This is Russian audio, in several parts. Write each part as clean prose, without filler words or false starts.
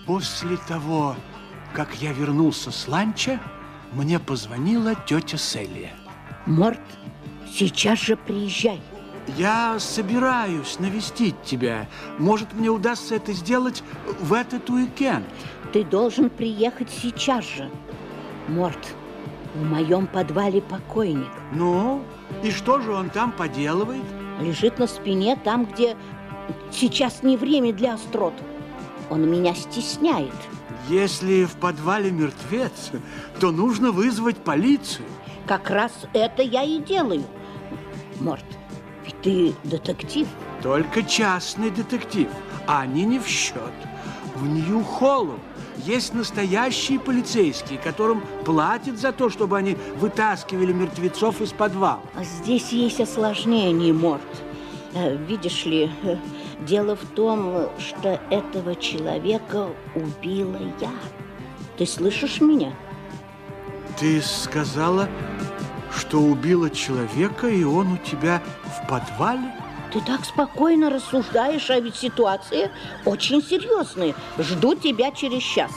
После того, как я вернулся с ланча, мне позвонила тетя Селия. Морт, сейчас же приезжай. Я собираюсь навестить тебя. Может, мне удастся это сделать в этот уикенд. Ты должен приехать сейчас же. Морт, в моем подвале покойник. Ну, и что же он там поделывает? Лежит на спине там, где сейчас не время для острот. Он меня стесняет. Если в подвале мертвец, то нужно вызвать полицию. Как раз это я и делаю. Морт, ведь ты детектив. Только частный детектив, а они не в счет. В Нью-Холлу есть настоящие полицейские, которым платят за то, чтобы они вытаскивали мертвецов из подвала. Здесь есть осложнение, Морт. Видишь ли, дело в том, что этого человека убила я. Ты слышишь меня? Ты сказала, что убила человека, и он у тебя в подвале? Ты так спокойно рассуждаешь, а ведь ситуация очень серьезная. Жду тебя через час.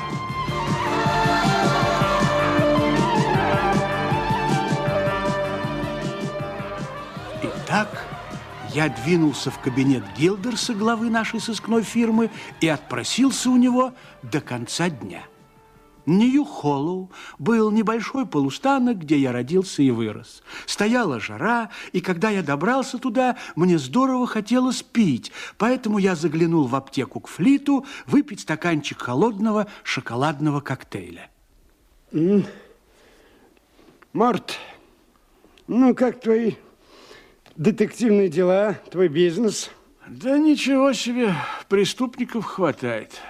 Итак, я двинулся в кабинет Гилдерса, главы нашей сыскной фирмы, и отпросился у него до конца дня. Нью-Холлоу был небольшой полустанок, где я родился и вырос. Стояла жара, и когда я добрался туда, мне здорово хотелось пить, поэтому я заглянул в аптеку к Флиту выпить стаканчик холодного шоколадного коктейля. Морт, ну как твои детективные дела, твой бизнес? Да ничего себе, преступников хватает.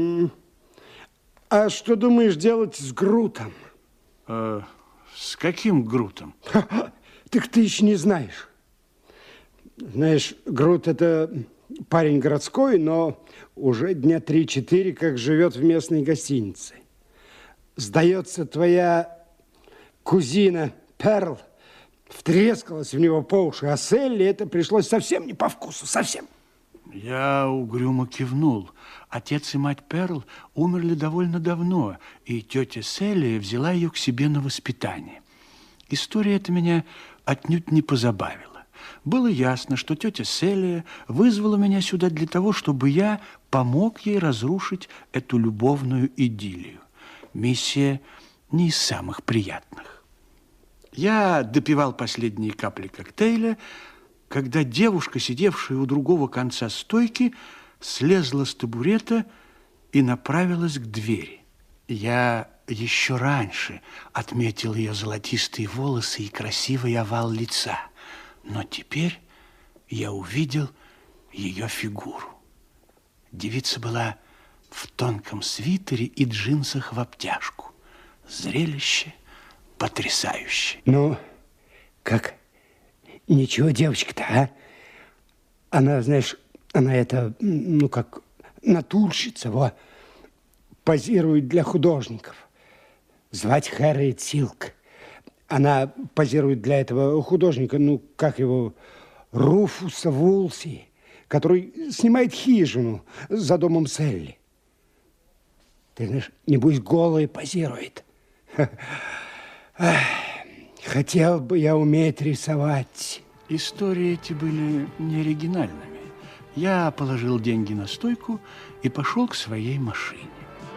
А что думаешь делать с Грутом? С каким Грутом? Так ты еще не знаешь. Знаешь, Грут – это парень городской, но уже дня 3-4 как живет в местной гостинице. Сдается, твоя кузина Перл втрескалась в него по уши, а Селли это пришлось совсем не по вкусу, совсем. Я угрюмо кивнул. Отец и мать Перл умерли довольно давно, и тетя Селия взяла ее к себе на воспитание. История эта меня отнюдь не позабавила. Было ясно, что тетя Селия вызвала меня сюда для того, чтобы я помог ей разрушить эту любовную идиллию. Миссия не из самых приятных. Я допивал последние капли коктейля, когда девушка, сидевшая у другого конца стойки, слезла с табурета и направилась к двери. Я еще раньше отметил ее золотистые волосы и красивый овал лица, но теперь я увидел ее фигуру. Девица была в тонком свитере и джинсах в обтяжку. Зрелище потрясающее. Ну, как? Ничего, девочка-то, а? Она, знаешь, она это, ну, как натурщица, позирует для художников. Звать Хэрриет Силк. Она позирует для этого художника, ну, как его, Руфуса Вулси, который снимает хижину за домом Селли. Ты знаешь, небось, голая позирует. Хотел бы я уметь рисовать. Истории эти были не оригинальными. Я положил деньги на стойку и пошел к своей машине.